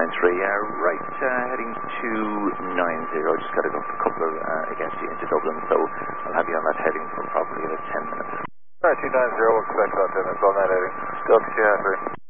right, heading to 90. Just got a couple of against you into Dublin, so I'll have you on that heading for probably about 10 minutes. Alright, 290, we'll expect about 10 minutes on that heading. Delta 2 half 3.